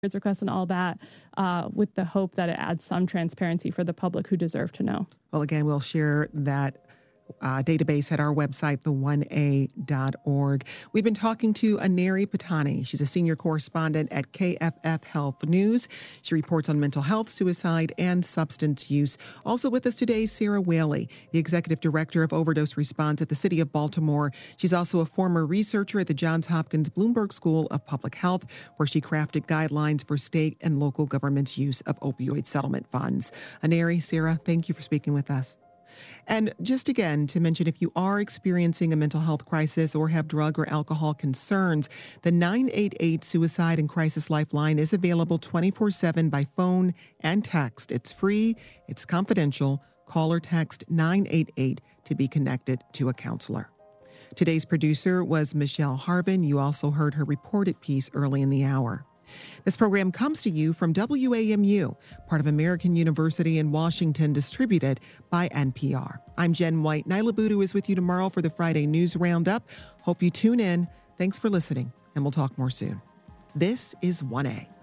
requests and all that, with the hope that it adds some transparency for the public who deserve to know. Well, again, we'll share that database at our website, the1a.org. We've been talking to Aneri Patani. She's a senior correspondent at KFF Health News. She reports on mental health, suicide, and substance use. Also with us today, Sarah Whaley, the executive director of overdose response at the City of Baltimore. She's also a former researcher at the Johns Hopkins Bloomberg School of Public Health, where she crafted guidelines for state and local government's use of opioid settlement funds. Aneri, Sarah, thank you for speaking with us. And just again to mention, if you are experiencing a mental health crisis or have drug or alcohol concerns, the 988 Suicide and Crisis Lifeline is available 24/7 by phone and text. It's free. It's confidential. Call or text 988 to be connected to a counselor. Today's producer was Michelle Harvin. You also heard her reported piece early in the hour. This program comes to you from WAMU, part of American University in Washington, distributed by NPR. I'm Jen White. Nyla Budu is with you tomorrow for the Friday News Roundup. Hope you tune in. Thanks for listening, and we'll talk more soon. This is 1A.